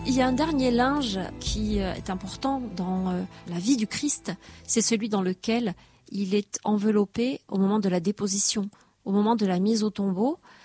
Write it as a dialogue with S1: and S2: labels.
S1: Il y a un dernier linge qui est important dans la vie du Christ, c'est celui dans lequel il est enveloppé au moment de la déposition, au moment de la mise au tombeau.